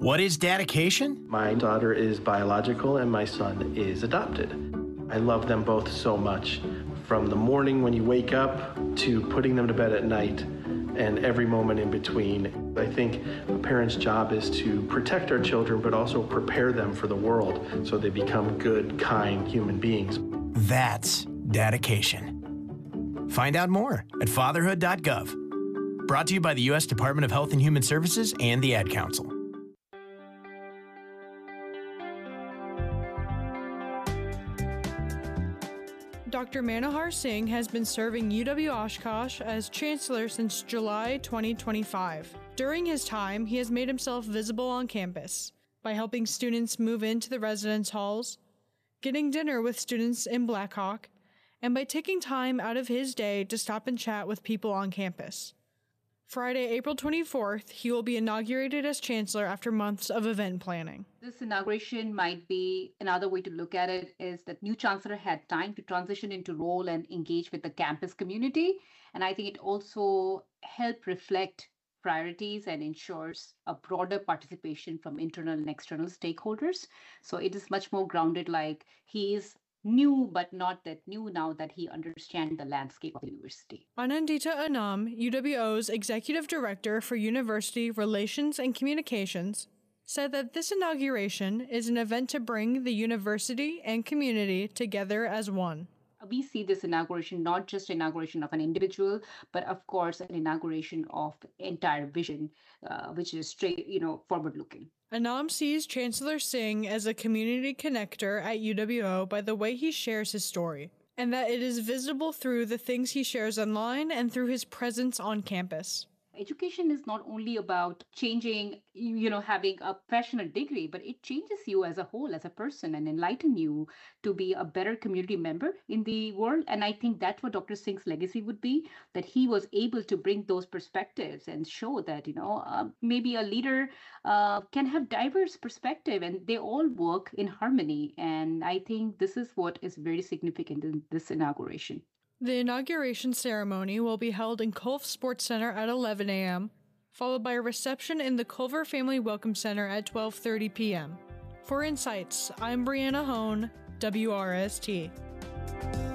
What is dedication? My daughter is biological and my son is adopted. I love them both so much. From the morning when you wake up to putting them to bed at night and every moment in between. I think a parent's job is to protect our children, but also prepare them for the world so they become good, kind human beings. That's dedication. Find out more at fatherhood.gov. Brought to you by the U.S. Department of Health and Human Services and the Ad Council. Dr. Manohar Singh has been serving UW-Oshkosh as Chancellor since July 2025. During his time, he has made himself visible on campus by helping students move into the residence halls, getting dinner with students in Blackhawk, and by taking time out of his day to stop and chat with people on campus. Friday, April 24th, he will be inaugurated as Chancellor after months of event planning. This inauguration might be another way to look at it is that new Chancellor had time to transition into role and engage with the campus community. And I think it also helped reflect priorities and ensures a broader participation from internal and external stakeholders. So it is much more grounded, like he is new, but not that new now that he understands the landscape of the university. Anandita Anam, UWO's Executive Director for University Relations and Communications, said that this inauguration is an event to bring the university and community together as one. We see this inauguration not just inauguration of an individual, but of course an inauguration of entire vision, which is straight, forward-looking. Anam sees Chancellor Singh as a community connector at UWO by the way he shares his story, and that it is visible through the things he shares online and through his presence on campus. Education is not only about changing, having a professional degree, but it changes you as a whole, as a person, and enlighten you to be a better community member in the world. And I think that's what Dr. Singh's legacy would be, that he was able to bring those perspectives and show that, maybe a leader can have diverse perspective and they all work in harmony. And I think this is what is very significant in this inauguration. The inauguration ceremony will be held in Culver Sports Center at 11 a.m., followed by a reception in the Culver Family Welcome Center at 12:30 p.m. For Insights, I'm Brianna Hone, WRST.